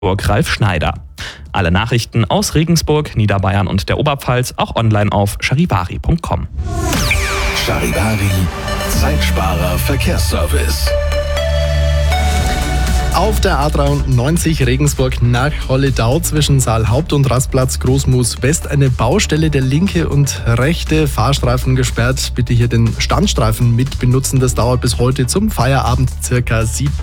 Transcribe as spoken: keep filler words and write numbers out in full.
Ralf Schneider. Alle Nachrichten aus Regensburg, Niederbayern und der Oberpfalz auch online auf charivari punkt com. Charivari, Zeitsparer Verkehrsservice. Auf der A dreiundneunzig Regensburg nach Holledau zwischen Saalhaupt und Rastplatz Großmoos West eine Baustelle, der linke und rechte Fahrstreifen gesperrt. Bitte hier den Standstreifen mit benutzen. Das dauert bis heute zum Feierabend circa sieben